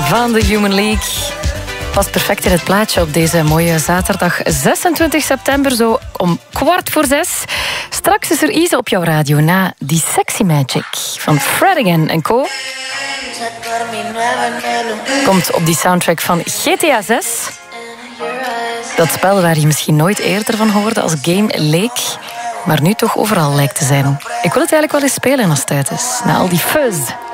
van de Human League. Past perfect in het plaatje op deze mooie zaterdag 26 september, zo om 6:15. Straks is er Ise op jouw radio na die Sexy Magic van Fredrigan & Co. Komt op die soundtrack van GTA 6. Dat spel waar je misschien nooit eerder van hoorde als game leek, maar nu toch overal lijkt te zijn. Ik wil het eigenlijk wel eens spelen als het tijd is, na al die fuzz.